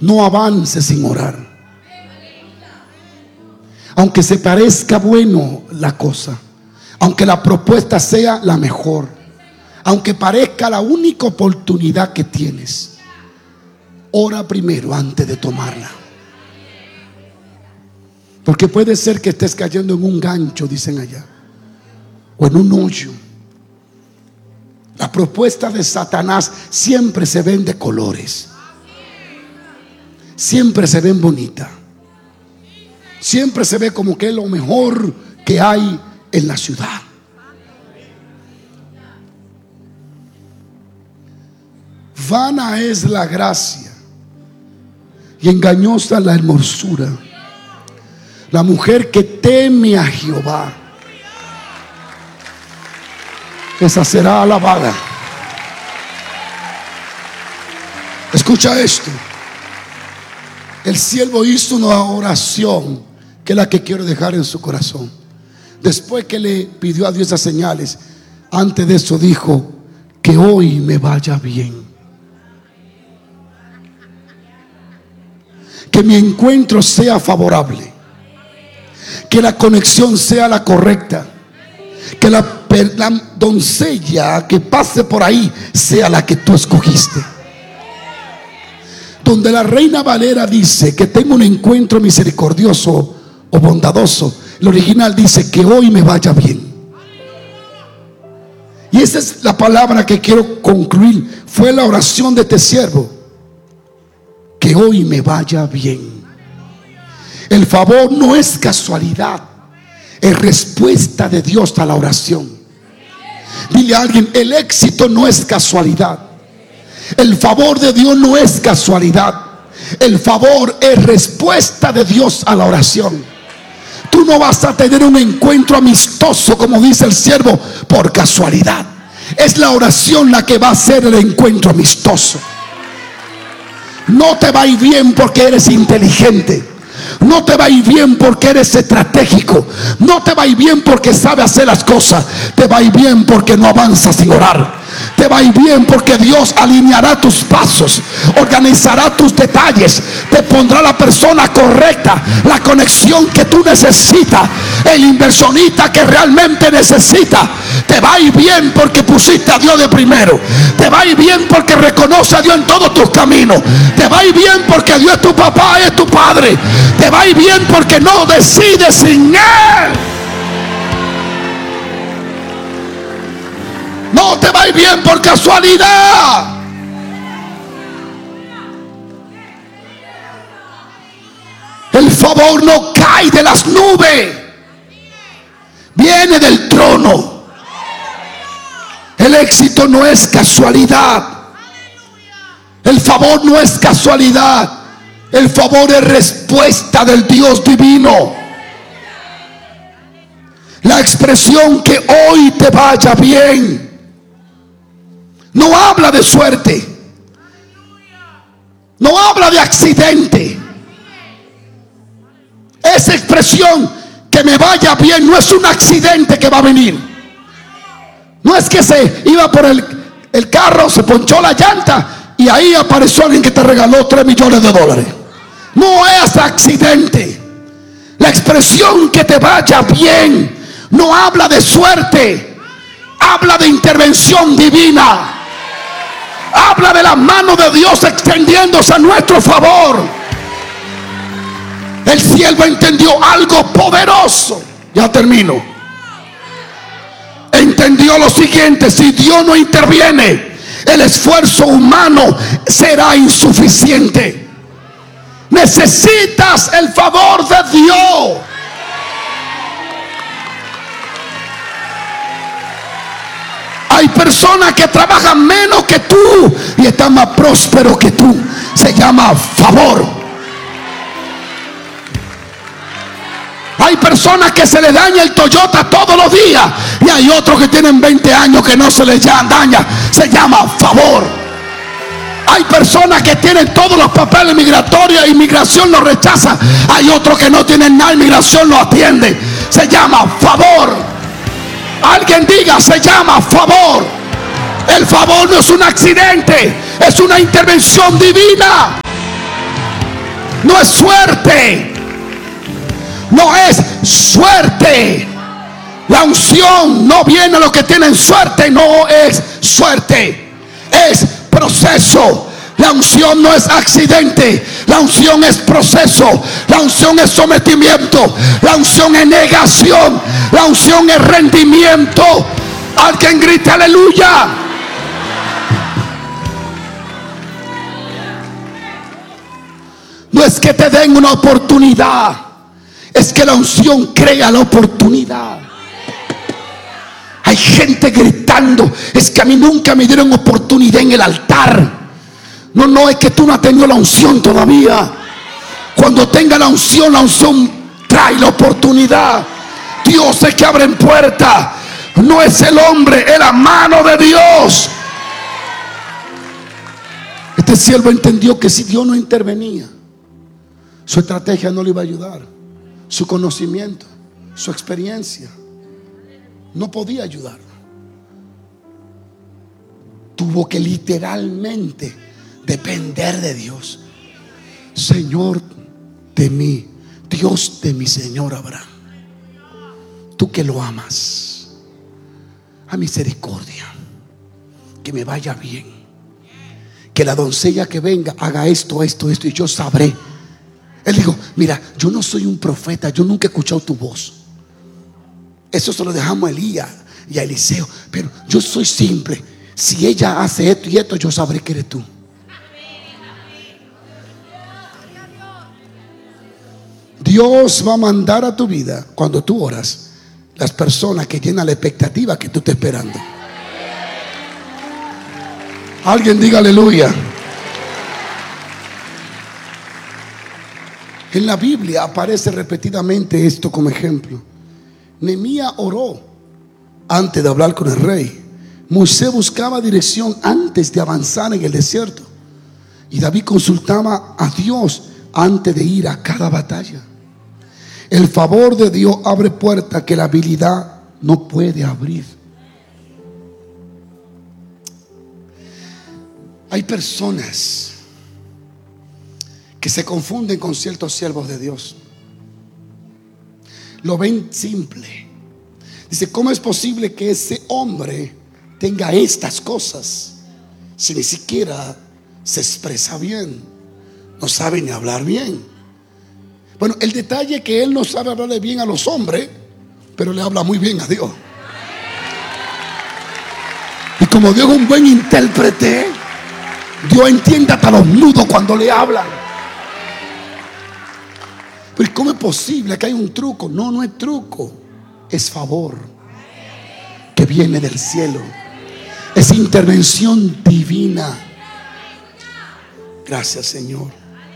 No avance sin orar. Aunque se parezca bueno la cosa, aunque la propuesta sea la mejor, aunque parezca la única oportunidad que tienes, ora primero antes de tomarla. Porque puede ser que estés cayendo en un gancho, dicen allá, o en un hoyo. La propuesta de Satanás siempre se ven de colores, siempre se ven bonitas, siempre se ve como que es lo mejor que hay en la ciudad. Vana es la gracia y engañosa la hermosura. La mujer que teme a Jehová, esa será alabada. Escucha esto. El siervo hizo una oración que es la que quiero dejar en su corazón. Después que le pidió a Dios esas señales, antes de eso dijo: que hoy me vaya bien, que mi encuentro sea favorable, que la conexión sea la correcta, que la doncella que pase por ahí sea la que tú escogiste. Donde la Reina Valera dice que tengo un encuentro misericordioso o bondadoso, el original dice que hoy me vaya bien. Y esa es la palabra que quiero concluir. Fue la oración de este siervo: que hoy me vaya bien. El favor no es casualidad, es respuesta de Dios a la oración. Dile a alguien: el éxito no es casualidad. El favor de Dios no es casualidad. El favor es respuesta de Dios a la oración. Tú no vas a tener un encuentro amistoso, como dice el siervo, por casualidad. Es la oración la que va a hacer el encuentro amistoso. No te va a ir bien porque eres inteligente. No te va a ir bien porque eres estratégico. No te va a ir bien porque sabes hacer las cosas. Te va a ir bien porque no avanzas sin orar. Te va a ir bien porque Dios alineará tus pasos, organizará tus detalles, te pondrá la persona correcta, la conexión que tú necesitas, el inversionista que realmente necesita. Te va a ir bien porque pusiste a Dios de primero. Te va a ir bien porque reconoce a Dios en todos tus caminos. Te va a ir bien porque Dios es tu papá y es tu padre. Te va a ir bien porque no decides sin Él. No te va a ir bien por casualidad. El favor no cae de las nubes, viene del trono. El éxito no es casualidad. El favor no es casualidad. El favor es respuesta del Dios divino. La expresión que hoy te vaya bien no habla de suerte, no habla de accidente. Esa expresión, que me vaya bien, no es un accidente que va a venir. No es que se iba por el carro, se ponchó la llanta y ahí apareció alguien que te regaló $3 millones. No es accidente. La expresión que te vaya bien no habla de suerte, habla de intervención divina. Habla de la mano de Dios extendiéndose a nuestro favor. El siervo entendió algo poderoso. Ya termino. Entendió lo siguiente: si Dios no interviene, el esfuerzo humano será insuficiente. Necesitas el favor de Dios. Hay personas que trabajan menos que tú y están más prósperos que tú. Se llama favor. Hay personas que se les daña el Toyota todos los días y hay otros que tienen 20 años que no se les daña. Se llama favor. Hay personas que tienen todos los papeles migratorios, inmigración los rechaza. Hay otros que no tienen nada, inmigración lo atiende. Se llama favor. Alguien diga: se llama favor. El favor no es un accidente, es una intervención divina. No es suerte. No es suerte. La unción no viene a los que tienen suerte. No es suerte. Es proceso. La unción no es accidente. La unción es proceso. La unción es sometimiento. La unción es negación. La unción es rendimiento. Alguien grite aleluya. No es que te den una oportunidad, es que la unción crea la oportunidad. Hay gente gritando: es que a mí nunca me dieron oportunidad en el altar. No, es que tú no has tenido la unción todavía. Cuando tenga la unción trae la oportunidad. Dios es que abre puertas. No es el hombre, es la mano de Dios. Este siervo entendió que si Dios no intervenía, su estrategia no le iba a ayudar. Su conocimiento, su experiencia no podía ayudarlo. Tuvo que literalmente depender de Dios. Señor de mí, Dios de mi Señor Abraham, tú que lo amas, a misericordia, que me vaya bien, que la doncella que venga haga esto, esto, esto, y yo sabré. Él dijo: mira, yo no soy un profeta, yo nunca he escuchado tu voz. Eso se lo dejamos a Elías y a Eliseo, pero yo soy simple. Si ella hace esto y esto, yo sabré que eres tú. Dios va a mandar a tu vida, cuando tú oras, las personas que llenan la expectativa que tú estás esperando. Alguien diga aleluya. En la Biblia aparece repetidamente esto como ejemplo. Nehemías oró antes de hablar con el rey. Moisés buscaba dirección antes de avanzar en el desierto. Y David consultaba a Dios antes de ir a cada batalla. El favor de Dios abre puertas que la habilidad no puede abrir. Hay personas que se confunden con ciertos siervos de Dios. Lo ven simple. Dice: ¿cómo es posible que ese hombre tenga estas cosas si ni siquiera se expresa bien? No sabe ni hablar bien. Bueno, el detalle es que él no sabe hablarle bien a los hombres, pero le habla muy bien a Dios. Y como Dios es un buen intérprete, Dios entiende hasta los mudos cuando le hablan. Pero ¿cómo es posible que hay un truco? No, no es truco. Es favor que viene del cielo. Es intervención divina. Gracias, Señor.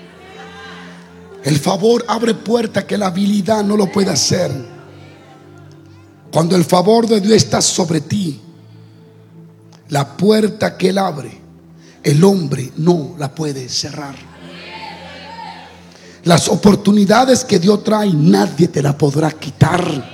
El favor abre puertas que la habilidad no lo puede hacer. Cuando el favor de Dios está sobre ti, la puerta que Él abre, el hombre no la puede cerrar. Las oportunidades que Dios trae, nadie te la podrá quitar.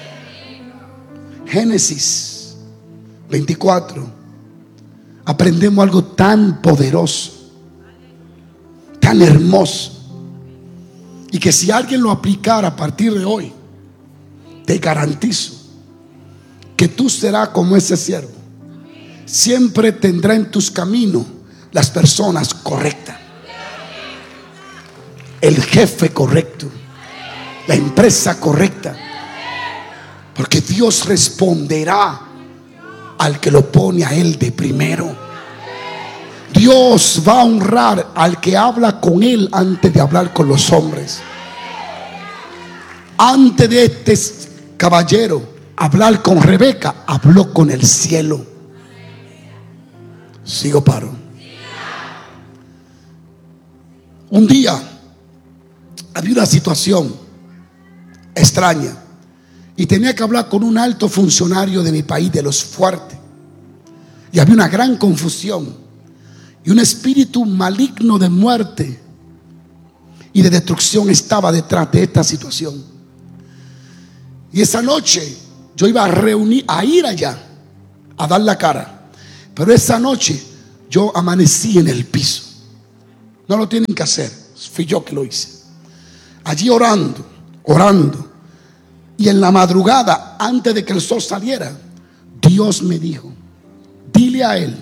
Génesis 24. Aprendemos algo tan poderoso, tan hermoso, y que si alguien lo aplicara a partir de hoy, te garantizo que tú serás como ese siervo. Siempre tendrá en tus caminos las personas correctas, el jefe correcto, la empresa correcta, porque Dios responderá al que lo pone a Él de primero. Dios va a honrar al que habla con Él antes de hablar con los hombres. Antes de este caballero hablar con Rebeca, habló con el cielo. Sigo, paro. Un día había una situación extraña y tenía que hablar con un alto funcionario de mi país, de los fuertes, y había una gran confusión y un espíritu maligno de muerte y de destrucción estaba detrás de esta situación. Y esa noche yo iba a ir allá a dar la cara, pero esa noche yo amanecí en el piso. No lo tienen que hacer. Fui yo que lo hice. Allí orando. Y en la madrugada, antes de que el sol saliera, Dios me dijo: dile a él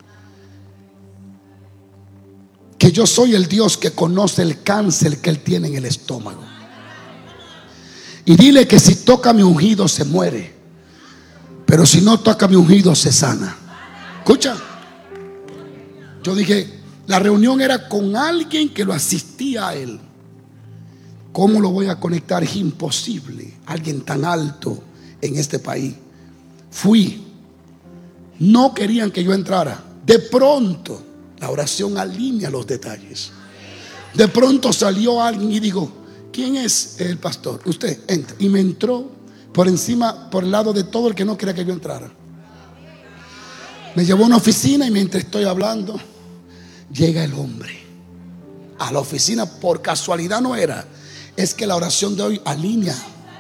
que yo soy el Dios que conoce el cáncer que él tiene en el estómago. Y dile que si toca mi ungido se muere, pero si no toca mi ungido se sana. Escucha. Yo dije, la reunión era con alguien que lo asistía a él. ¿Cómo lo voy a conectar? Es imposible. Alguien tan alto en este país. Fui. No querían que yo entrara. De pronto, la oración alinea los detalles. De pronto salió alguien y dijo: ¿quién es el pastor? Usted entra. Y me entró por encima, por el lado de todo el que no quería que yo entrara. Me llevó a una oficina y mientras estoy hablando, llega el hombre a la oficina. Por casualidad no era. Es que la oración de hoy alinea.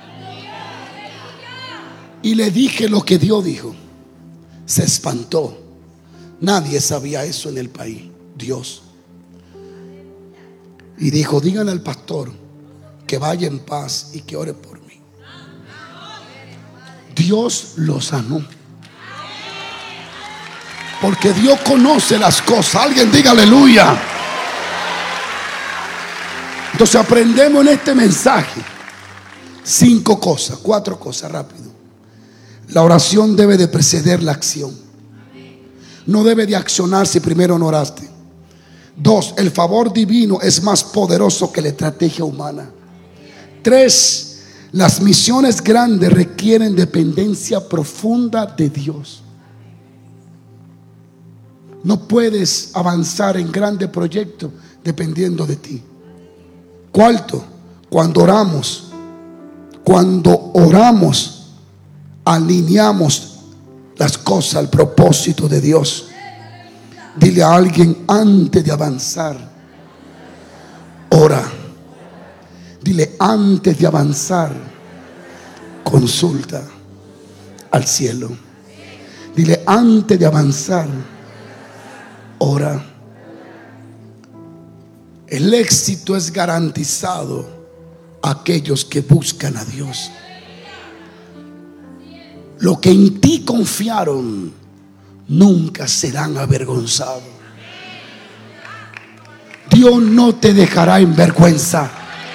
Y le dije lo que Dios dijo. Se espantó. Nadie sabía eso en el país. Dios. Y dijo: díganle al pastor que vaya en paz y que ore por mí. Dios lo sanó. Porque Dios conoce las cosas. Alguien diga aleluya. Entonces aprendemos en este mensaje 4 cosas rápido. La oración debe de preceder la acción. No debe de accionar si primero no oraste. 2, el favor divino es más poderoso que la estrategia humana. 3, las misiones grandes requieren dependencia profunda de Dios. No puedes avanzar en grandes proyectos dependiendo de ti. 4, cuando oramos, alineamos las cosas al propósito de Dios. Dile a alguien: antes de avanzar, ora. Dile: antes de avanzar, consulta al cielo. Dile: antes de avanzar, ora. El éxito es garantizado a aquellos que buscan a Dios. Lo que en ti confiaron nunca serán avergonzados. Dios no te dejará en vergüenza.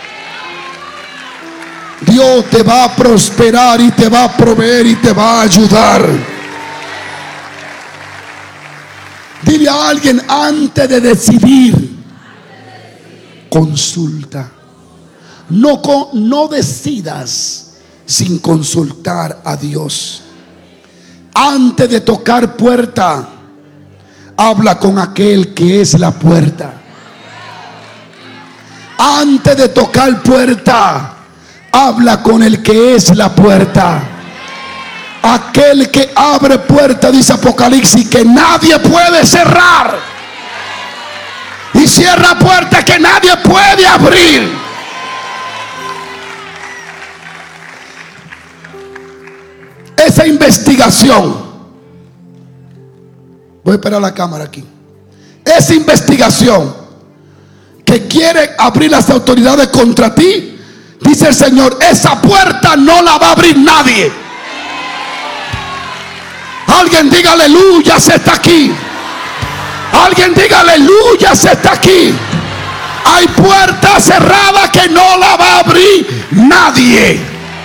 Dios te va a prosperar y te va a proveer y te va a ayudar. Dile a alguien: antes de decidir, consulta. No decidas sin consultar a Dios. Antes de tocar puerta, habla con aquel que es la puerta. Antes de tocar puerta, habla con el que es la puerta. Aquel que abre puerta, dice Apocalipsis, que nadie puede cerrar. Y cierra puertas que nadie puede abrir. Esa investigación, voy a esperar la cámara aquí. Esa investigación que quiere abrir las autoridades contra ti, dice el Señor, esa puerta no la va a abrir nadie. Alguien diga aleluya, se está aquí. Alguien diga aleluya, se está aquí. Hay puertas cerradas que no la va a abrir nadie.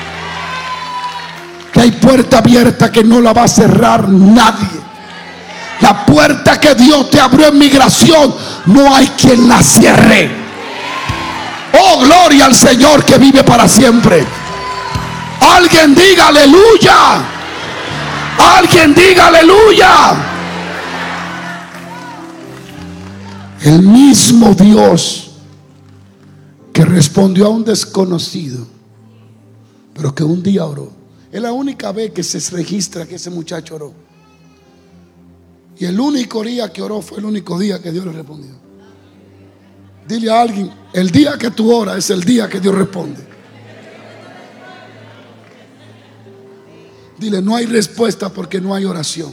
Que hay puerta abierta que no la va a cerrar nadie. La puerta que Dios te abrió en migración, no hay quien la cierre. Oh, gloria al Señor que vive para siempre. Alguien diga aleluya. Alguien diga aleluya. El mismo Dios que respondió a un desconocido, pero que un día oró. Es la única vez que se registra que ese muchacho oró. Y el único día que oró fue el único día que Dios le respondió. Dile a alguien: el día que tú oras es el día que Dios responde. Dile: no hay respuesta porque no hay oración.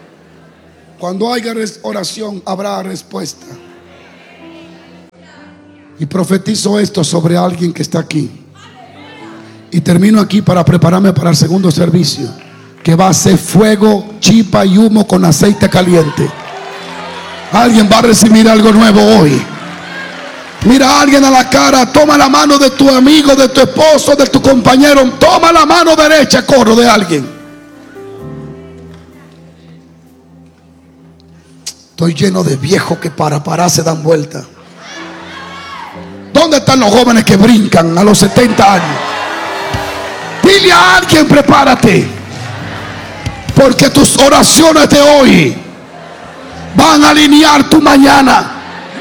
Cuando haya oración habrá respuesta. Y profetizo esto sobre alguien que está aquí. Y termino aquí para prepararme para el segundo servicio, que va a ser fuego, chispa y humo con aceite caliente. Alguien va a recibir algo nuevo hoy. Mira a alguien a la cara, toma la mano de tu amigo, de tu esposo, de tu compañero. Toma la mano derecha, corro de alguien. Estoy lleno de viejos que para se dan vuelta. ¿Dónde están los jóvenes que brincan a los 70 años? Dile a alguien, prepárate, porque tus oraciones de hoy van a alinear tu mañana.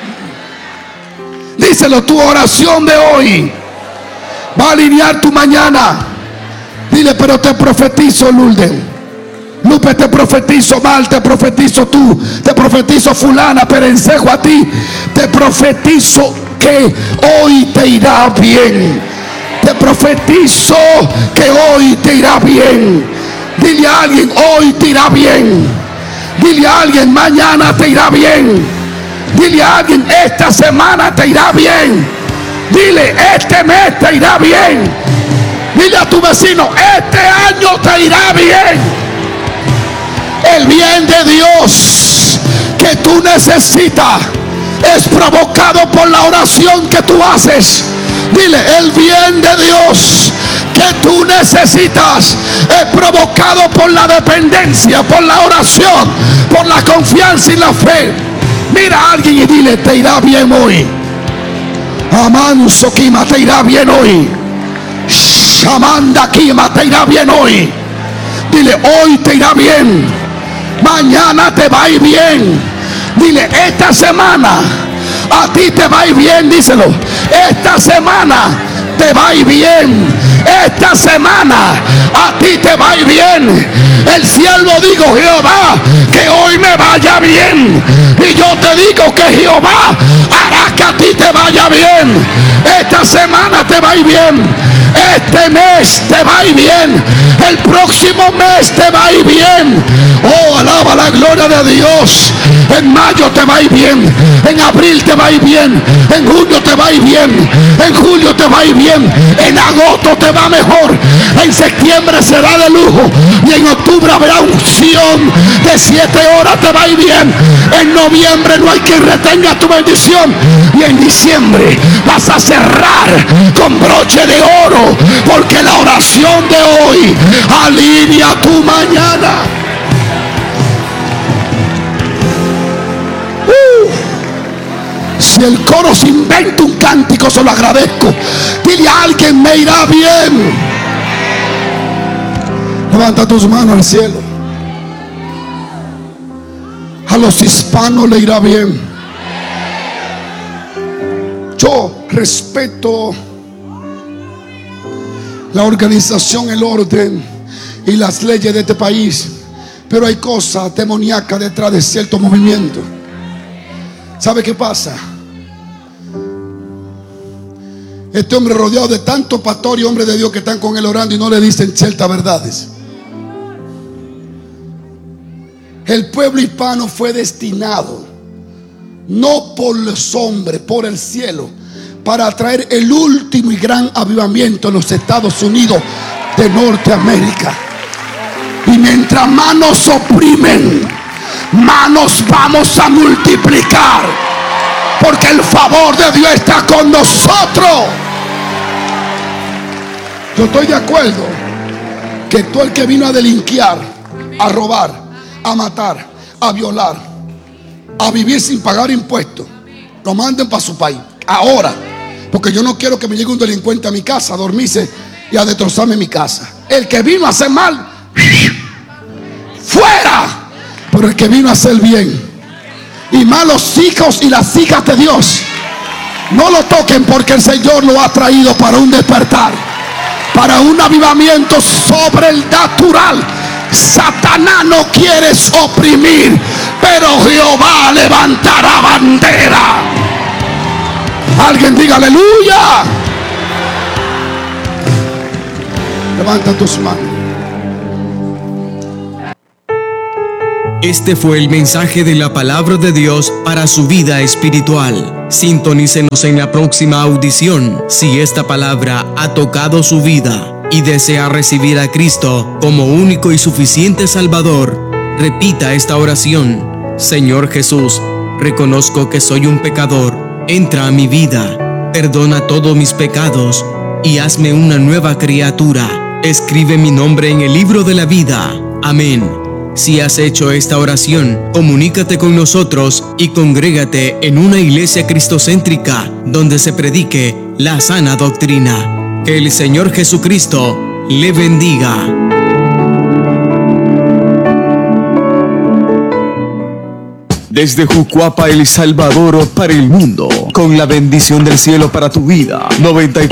Díselo, tu oración de hoy va a alinear tu mañana. Dile, pero te profetizo, Lourdes, Lupe, te profetizo, Mal, te profetizo tú, te profetizo fulana, Perencejo, a ti te profetizo que hoy te irá bien. Te profetizo que hoy te irá bien. Dile a alguien, hoy te irá bien. Dile a alguien, mañana te irá bien. Dile a alguien, esta semana te irá bien. Dile, este mes te irá bien. Dile a tu vecino, este año te irá bien. El bien de Dios que tú necesitas es provocado por la oración que tú haces. Dile, el bien de Dios que tú necesitas es provocado por la dependencia, por la oración, por la confianza y la fe. Mira a alguien y dile, te irá bien hoy. Amanso Kima, te irá bien hoy. Shamanda Kima, te irá bien hoy. Dile, hoy te irá bien. Mañana te va a ir bien. Dile, esta semana a ti te va a ir bien. Díselo, esta semana te va a ir bien. Esta semana a ti te va a ir bien. El siervo dijo, Jehová, que hoy me vaya bien. Y yo te digo que Jehová hará que a ti te vaya bien. Esta semana te va a ir bien. Este mes te va a ir bien. El próximo mes te va a ir bien. Oh, alaba la gloria de Dios. En mayo te va a ir bien. En abril te va a ir bien. En junio te va a ir bien. En julio te va a ir bien. En agosto te va mejor. En septiembre será de lujo. Y en octubre habrá unción de 7 horas, te va a ir bien. En noviembre no hay quien retenga tu bendición. Y en diciembre vas a cerrar con broche de oro, porque la oración de hoy alinea tu mañana. Si el coro se inventa un cántico, se lo agradezco. Dile a alguien, me irá bien. Levanta tus manos al cielo. A los hispanos le irá bien. Yo respeto la organización, el orden y las leyes de este país, pero hay cosas demoníacas detrás de cierto movimiento. ¿Sabe qué pasa? Este hombre rodeado de tantos pastores y hombres de Dios que están con él orando y no le dicen ciertas verdades. El pueblo hispano fue destinado, no por los hombres, por el cielo, para traer el último y gran avivamiento en los Estados Unidos de Norteamérica. Y mientras más nos oprimen, más nos vamos a multiplicar, porque el favor de Dios está con nosotros. Yo estoy de acuerdo que todo el que vino a delinquir, a robar, a matar, a violar, a vivir sin pagar impuestos, lo manden para su país ahora, porque yo no quiero que me llegue un delincuente a mi casa a dormirse y a destrozarme mi casa. El que vino a hacer mal, fuera. Pero el que vino a hacer bien, y más los hijos y las hijas de Dios, no lo toquen, porque el Señor lo ha traído para un despertar, para un avivamiento sobrenatural. Satanás no quiere oprimir, pero Jehová levantará bandera. Alguien diga aleluya. Levanta tus manos. Este fue el mensaje de la palabra de Dios para su vida espiritual. Sintonícenos en la próxima audición si esta palabra ha tocado su vida y desea recibir a Cristo como único y suficiente Salvador. Repita esta oración: Señor Jesús, reconozco que soy un pecador. Entra a mi vida, perdona todos mis pecados y hazme una nueva criatura. Escribe mi nombre en el libro de la vida. Amén. Si has hecho esta oración, comunícate con nosotros y congrégate en una iglesia cristocéntrica donde se predique la sana doctrina. Que el Señor Jesucristo le bendiga. Desde Jucuapa, El Salvador, para el mundo, con la bendición del cielo para tu vida. 93